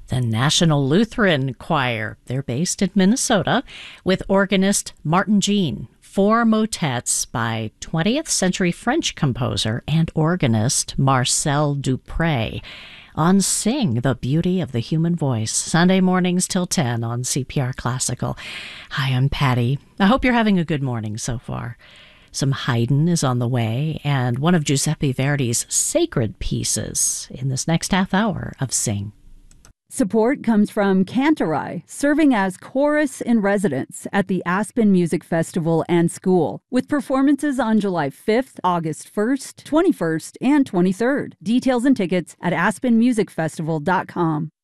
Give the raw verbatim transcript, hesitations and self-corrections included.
The National Lutheran Choir. They're based in Minnesota with organist Martin Jean. Four motets by twentieth century French composer and organist Marcel Dupré on Sing, the Beauty of the Human Voice, Sunday mornings till ten on C P R Classical. Hi, I'm Patty. I hope you're having a good morning so far. Some Haydn is on the way, and one of Giuseppe Verdi's sacred pieces in this next half hour of Sing. Support comes from Cantorai, serving as chorus in residence at the Aspen Music Festival and School, with performances on July fifth, August first, twenty-first, and twenty-third. Details and tickets at aspen music festival dot com.